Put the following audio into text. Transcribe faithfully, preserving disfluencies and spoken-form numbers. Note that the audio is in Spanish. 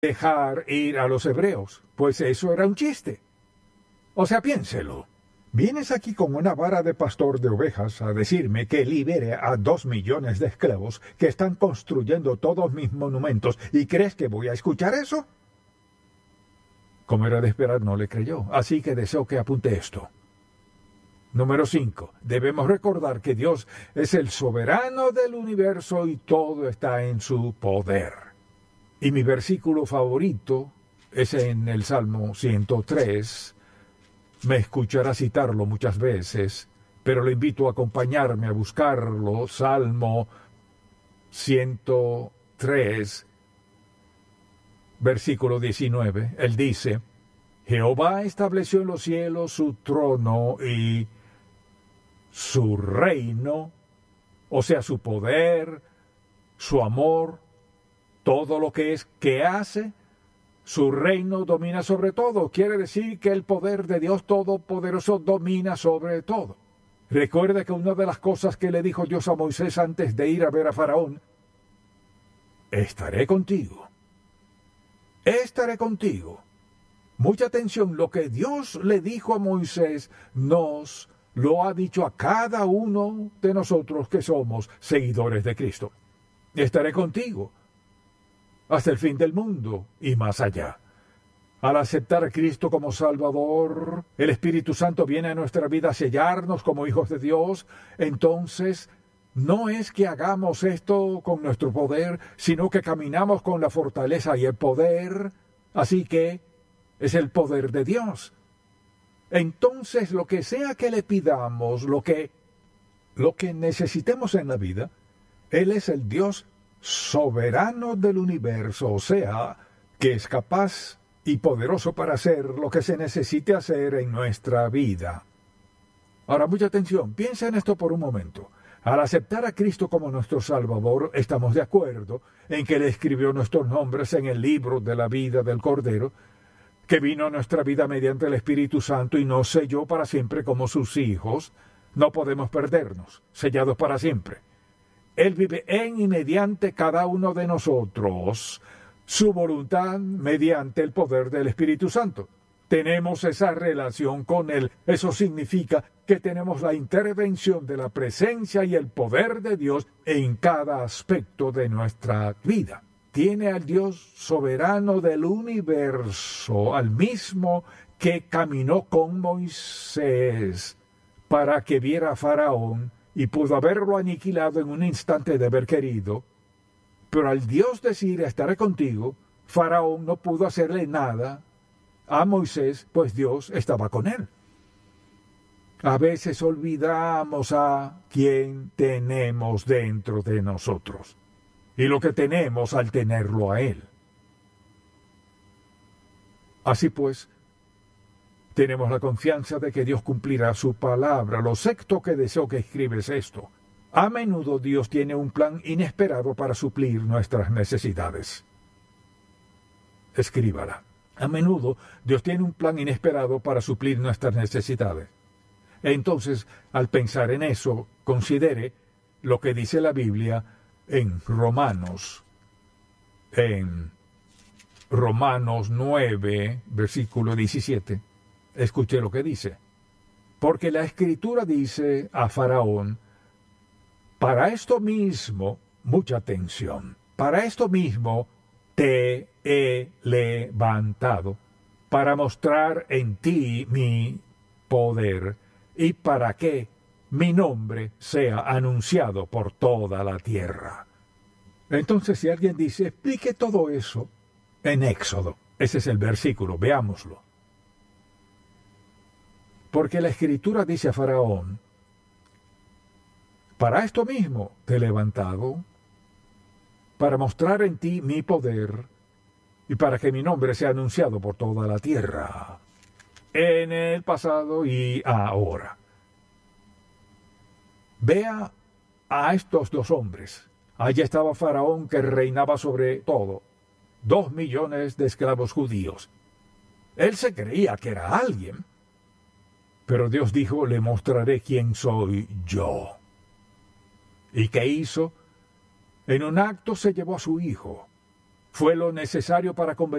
dejar ir a los hebreos, pues eso era un chiste. O sea, piénselo. Vienes aquí con una vara de pastor de ovejas a decirme que libere a dos millones de esclavos que están construyendo todos mis monumentos, ¿y crees que voy a escuchar eso? Como era de esperar, no le creyó, así que deseo que apunte esto. Número cinco. Debemos recordar que Dios es el soberano del universo y todo está en su poder. Y mi versículo favorito es en el Salmo ciento tres. Me escuchará citarlo muchas veces, pero le invito a acompañarme a buscarlo. Salmo ciento tres, versículo diecinueve. Él dice: Jehová estableció en los cielos su trono y su reino, o sea, su poder, su amor, todo lo que es que hace. Su reino domina sobre todo. Quiere decir que el poder de Dios Todopoderoso domina sobre todo. Recuerda que una de las cosas que le dijo Dios a Moisés antes de ir a ver a Faraón: estaré contigo. Estaré contigo. Mucha atención, lo que Dios le dijo a Moisés nos lo ha dicho a cada uno de nosotros que somos seguidores de Cristo. Estaré contigo hasta el fin del mundo y más allá. Al aceptar a Cristo como Salvador, el Espíritu Santo viene a nuestra vida a sellarnos como hijos de Dios. Entonces, no es que hagamos esto con nuestro poder, sino que caminamos con la fortaleza y el poder. Así que es el poder de Dios. Entonces, lo que sea que le pidamos, lo que, lo que necesitemos en la vida, Él es el Dios soberano del universo, o sea, que es capaz y poderoso para hacer lo que se necesite hacer en nuestra vida. Ahora, mucha atención, piensa en esto por un momento. Al aceptar a Cristo como nuestro Salvador, estamos de acuerdo en que Él escribió nuestros nombres en el libro de la vida del Cordero, que vino a nuestra vida mediante el Espíritu Santo y nos selló para siempre como sus hijos. No podemos perdernos, sellados para siempre. Él vive en y mediante cada uno de nosotros, su voluntad mediante el poder del Espíritu Santo. Tenemos esa relación con Él. Eso significa que tenemos la intervención de la presencia y el poder de Dios en cada aspecto de nuestra vida. Tiene al Dios soberano del universo, al mismo que caminó con Moisés para que viera a Faraón, y pudo haberlo aniquilado en un instante de haber querido, pero al Dios decir estaré contigo, Faraón no pudo hacerle nada a Moisés, pues Dios estaba con él. A veces olvidamos a quien tenemos dentro de nosotros y lo que tenemos al tenerlo a Él. Así pues, tenemos la confianza de que Dios cumplirá su palabra. Lo sexto que deseo que escribes esto: a menudo Dios tiene un plan inesperado para suplir nuestras necesidades. Escríbala. A menudo Dios tiene un plan inesperado para suplir nuestras necesidades. Entonces, al pensar en eso, considere lo que dice la Biblia en Romanos, en Romanos nueve, versículo diecisiete. Escuche lo que dice. Porque la Escritura dice a Faraón: para esto mismo, mucha atención, para esto mismo te he levantado, para mostrar en ti mi poder, y para que mi nombre sea anunciado por toda la tierra. Entonces, si alguien dice, explique todo eso en Éxodo, ese es el versículo, veámoslo. Porque la Escritura dice a Faraón: para esto mismo te he levantado, para mostrar en ti mi poder, y para que mi nombre sea anunciado por toda la tierra, en el pasado y ahora. Vea a estos dos hombres. Allí estaba Faraón, que reinaba sobre todo, dos millones de esclavos judíos. Él se creía que era alguien. Pero Dios dijo: le mostraré quién soy yo. ¿Y qué hizo? En un acto se llevó a su hijo. Fue lo necesario para convencer